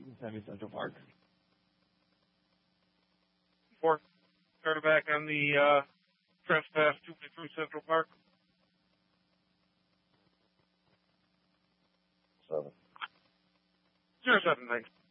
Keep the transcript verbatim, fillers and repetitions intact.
Yosemite Central Park. Four. Quarterback on the uh, trespass two-way through Central Park. Seven. Zero seven, thanks.